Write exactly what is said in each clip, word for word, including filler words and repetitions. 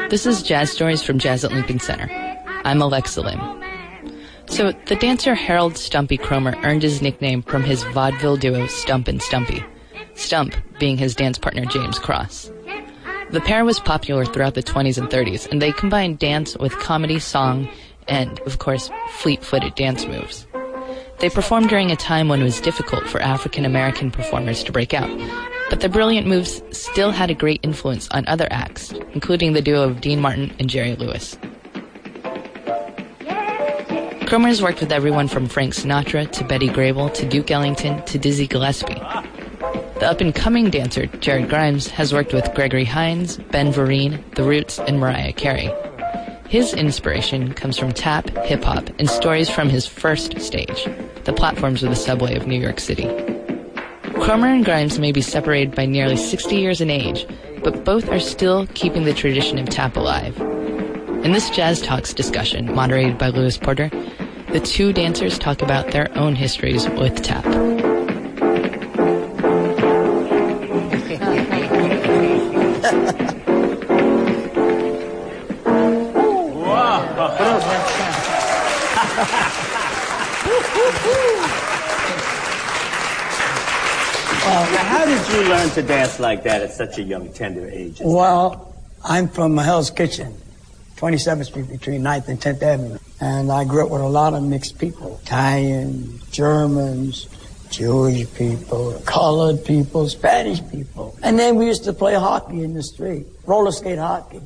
This is Jazz Stories from Jazz at Lincoln Center. I'm Alexa Lim. So, the dancer Harold Stumpy Cromer earned his nickname from his vaudeville duo Stump and Stumpy, Stump being his dance partner James Cross. The pair was popular throughout the twenties and thirties, and they combined dance with comedy, song, and, of course, fleet-footed dance moves. They performed during a time when it was difficult for African-American performers to break out, but their brilliant moves still had a great influence on other acts, including the duo of Dean Martin and Jerry Lewis. Cromer's worked with everyone from Frank Sinatra to Betty Grable to Duke Ellington to Dizzy Gillespie. The up-and-coming dancer, Jared Grimes, has worked with Gregory Hines, Ben Vereen, The Roots, and Mariah Carey. His inspiration comes from tap, hip-hop, and stories from his first stage, the platforms of the subway of New York City. Cromer and Grimes may be separated by nearly sixty years in age, but both are still keeping the tradition of tap alive. In this Jazz Talks discussion, moderated by Louis Porter, the two dancers talk about their own histories with tap. Now, how did you learn to dance like that at such a young, tender age? Well, I'm from Hell's Kitchen, twenty-seventh Street between ninth and tenth Avenue. And I grew up with a lot of mixed people. Italian, Germans, Jewish people, colored people, Spanish people. And then we used to play hockey in the street, roller skate hockey.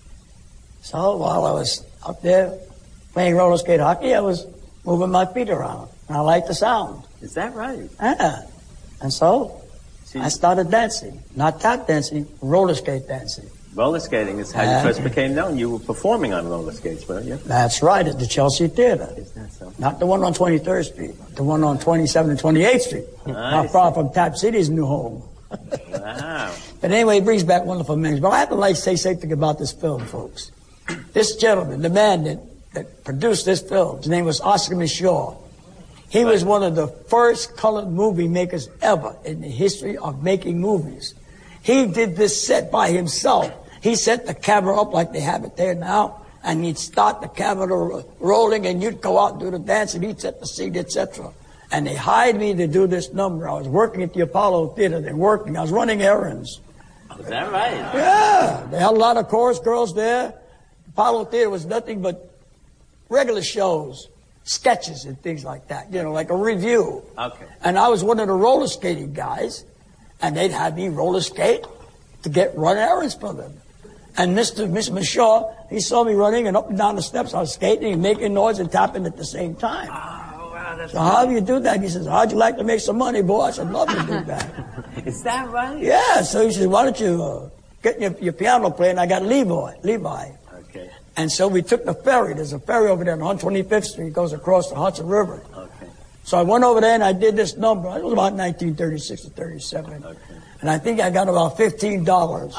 So while I was up there playing roller skate hockey, I was moving my feet around. And I liked the sound. Is that right? Yeah. And so See, I started dancing. Not tap dancing, roller skate dancing. Roller skating is how you first became known. You were performing on roller skates, weren't you? That's right, at the Chelsea Theater. Is that so? Not the one on twenty-third Street, the one on twenty-seventh and twenty-eighth Street. Not far from Tap City's new home. Wow. But anyway, it brings back wonderful memories. But I have to like say something about this film, folks. This gentleman, the man that, that produced this film, his name was Oscar Micheaux. He was one of the first colored movie makers ever in the history of making movies. He did this set by himself. He set the camera up like they have it there now, and he'd start the camera rolling, and you'd go out and do the dance, and he'd set the scene, et cetera. And they hired me to do this number. I was working at the Apollo Theater. They were working. I was running errands. Is that right? Yeah. They had a lot of chorus girls there. Apollo Theater was nothing but regular shows, sketches and things like that, you know, like a review. Okay. And I was one of the roller skating guys, and they'd have me roller skate to get run errands for them. And Mister Mister Micheaux, he saw me running and up and down the steps. I was skating and making noise and tapping at the same time. Oh, wow, that's so how do you do that? He says, how'd you like to make some money, boy? I said, love to do that. Is that right? Yeah. So he says, why don't you uh, get your, your piano player? And I got Levi. Levi. Okay. And so we took the ferry. There's a ferry over there on one twenty-fifth Street. It goes across the Hudson River. Okay. So I went over there and I did this number. It was about nineteen thirty-six or thirty-seven. Okay. And I think I got about fifteen dollars.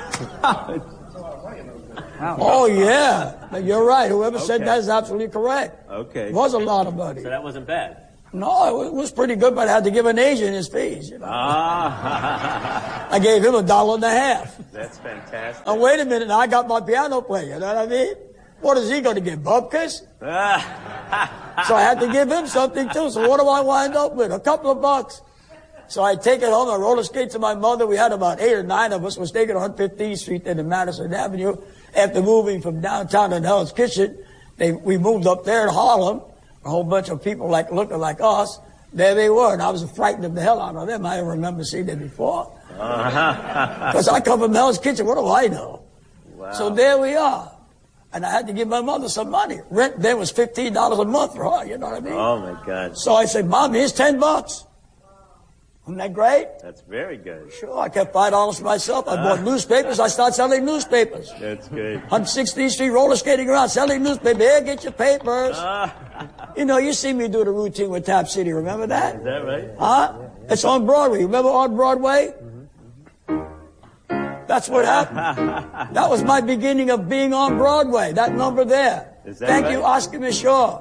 Oh, yeah. You're right. Whoever Okay. said that is absolutely correct. Okay. It was a lot of money. So that wasn't bad. No, it was pretty good, but I had to give an agent his fees. You know? Ah. I gave him a dollar and a half. That's fantastic. And wait a minute, I got my piano player. You know what I mean? What is he going to get, bupkis? Ah. So I had to give him something, too. So what do I wind up with? A couple of bucks. So I take it home. I roller skate to my mother. We had about eight or nine of us. We staying on one fifteenth Street and in Madison Avenue. After moving from downtown to Hell's Kitchen, they, we moved up there in Harlem. A whole bunch of people like looking like us. There they were, and I was frightened of the hell out of them. I didn't remember seeing them before. Because I come from Hell's Kitchen. What do I know? Wow. So there we are. And I had to give my mother some money. Rent then was fifteen dollars a month for her. You know what I mean? Oh, my God. So I said, Mom, here's ten bucks. Isn't that great? That's very good. Sure, I kept five dollars for myself. I bought newspapers. I started selling newspapers. That's good. one sixteenth Street, roller skating around, selling newspapers. Here, get your papers. Ah. You know, you see me do the routine with Tap City. Remember that? Is that right? Huh? Yeah, yeah. It's on Broadway. Remember on Broadway? Mm-hmm. That's what happened. That was my beginning of being on Broadway. That number there. Is that Thank right? you, Oscar Micheaux.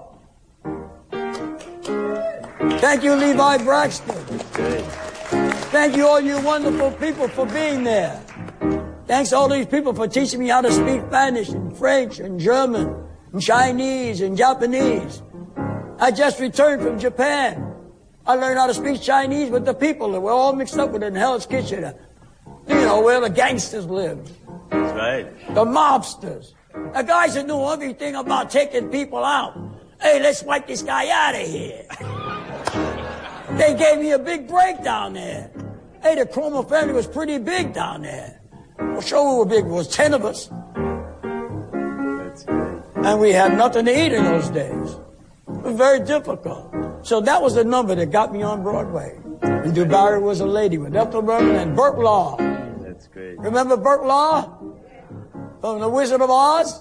Thank you, Levi Braxton. Good. Thank you, all you wonderful people, for being there. Thanks to all these people for teaching me how to speak Spanish and French and German and Chinese and Japanese. I just returned from Japan. I learned how to speak Chinese with the people that were all mixed up with it in Hell's Kitchen. You know, where the gangsters lived. That's right. The mobsters. The guys that knew everything about taking people out. Hey, let's wipe this guy out of here. They gave me a big break down there. Hey, the Cromer family was pretty big down there. Well, sure we were big. It was ten of us. That's great. And we had nothing to eat in those days. It was very difficult. So that was the number that got me on Broadway. And DuBarry was a lady with Ethel Merman and Burt Law. That's great. Remember Burt Law? From The Wizard of Oz?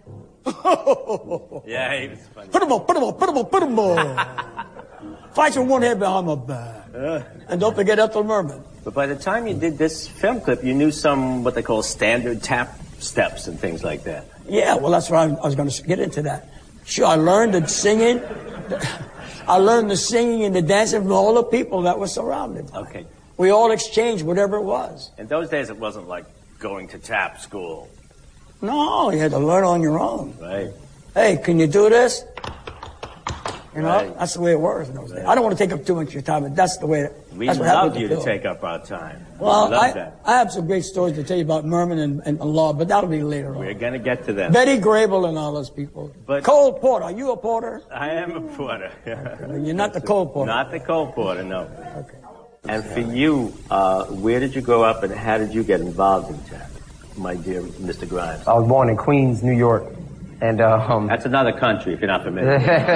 Yeah, he was funny. Put him on, put him on, put him on, put him on. Fight with one head behind my back. Uh, And don't forget Ethel Merman. but by the time you did this film clip, you knew some, what they call standard tap steps and things like that. Yeah, well, that's why I was going to get into that. Sure, I learned the singing. I learned the singing and the dancing from all the people that were surrounded by. Okay. We all exchanged whatever it was. In those days, it wasn't like going to tap school, No, you had to learn on your own. right? Hey, can you do this? You know, Right. that's the way it was in those days. I don't want to take up too much of your time, but that's the way. We that's what happened love with you the to film. take up our time. Well, we love I, that. I have some great stories to tell you about Merman and, and Law, but that'll be later We're on. going to get to them. Betty Grable and all those people. But- Cole Porter, are you a porter? I am a porter. You're not the Cole Porter. Not the Cole Porter, no. Okay. And for you, uh, where did you grow up and how did you get involved in tap, my dear Mister Grimes? I was born in Queens, New York, and uh, um, That's another country, if you're not familiar.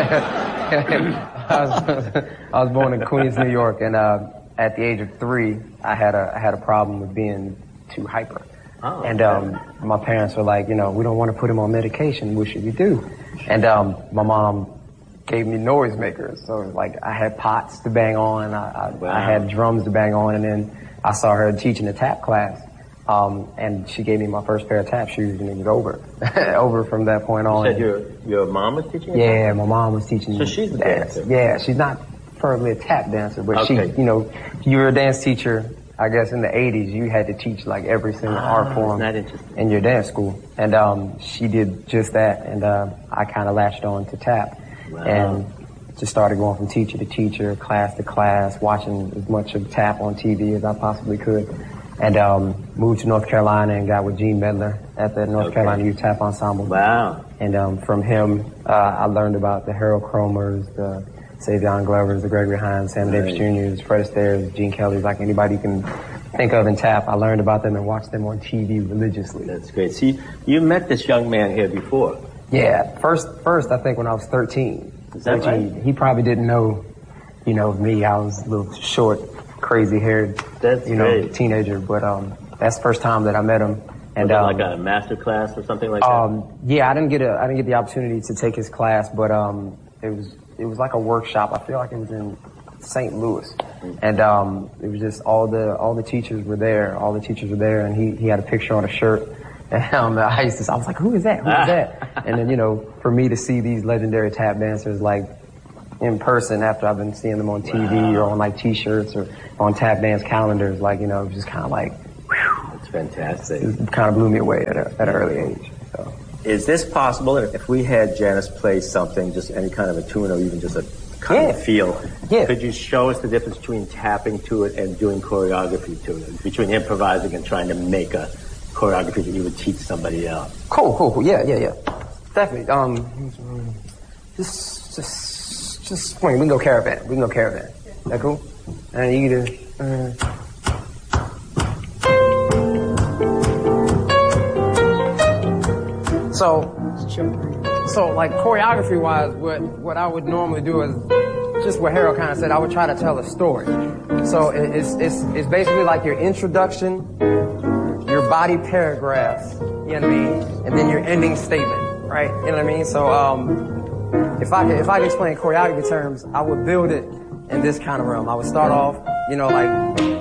I, was, I was born in Queens, New York, and uh, at the age of three, I had a I had a problem with being too hyper, Oh, and um, my parents were like, you know, we don't want to put him on medication. What should we do? And um, my mom gave me noisemakers, so like I had pots to bang on, I, I, Wow. I had drums to bang on, and then I saw her teaching a tap class. Um, and she gave me my first pair of tap shoes, and it was over. over from that point on. You said your, your mom was teaching you? Yeah, my mom was teaching me. So she's a dance. dancer. Yeah, she's not probably a tap dancer, but Okay. she, you know, if you were a dance teacher, I guess in the eighties, you had to teach like every single Ah, art form isn't that interesting? in your dance school. And um, she did just that, and uh, I kind of latched on to tap. Wow. And just started going from teacher to teacher, class to class, watching as much of tap on T V as I possibly could. And um, moved to North Carolina and got with Gene Medler at the North Okay. Carolina Youth Tap Ensemble. Wow. And um, from him, uh, I learned about the Harold Cromers, the Savion Glovers, the Gregory Hines, Sam Davis Right. Juniors, Fred Astaire's, Gene Kelly's, like anybody you can think of in tap. I learned about them and watched them on T V religiously. That's great. See, you met this young man here before. Yeah, first, first I think when I was thirteen. Is that thirteen, right? He probably didn't know, you know, me. I was a little short, crazy-haired, That's you know, great. teenager. But um, that's the first time that I met him. And Was it um, like a master class or something like that? Um, yeah, I didn't get a, I didn't get the opportunity to take his class, but um, it was, it was like a workshop. I feel like it was in Saint Louis, and um, it was just all the, all the teachers were there. All the teachers were there, and he, he had a picture on a shirt. And um, I used to, I was like, who is that? Who is that? And then, you know, for me to see these legendary tap dancers like in person after I've been seeing them on T V or on like T-shirts or on tap dance calendars, like, you know, it was just kind of like, That's fantastic. it kind of blew me away at, a, at an early age. So. Is this possible if we had Janice play something, just any kind of a tune or even just a kind Yeah. of feel? Yeah. Could you show us the difference between tapping to it and doing choreography to it? Between improvising and trying to make a choreography that you would teach somebody else? Cool, cool, cool. Yeah, yeah, yeah. Definitely. Um, just, just, just swing. We can go caravan. We can go caravan. That cool? And you either. Uh, so, so like choreography wise, what what I would normally do is just what Harold kind of said. I would try to tell a story. So it, it's it's it's basically like your introduction, your body paragraphs, you know what I mean, and then your ending statement, right? You know what I mean? So um, if I could if I could explain choreography terms, I would build it in this kind of realm. I would start off, you know, like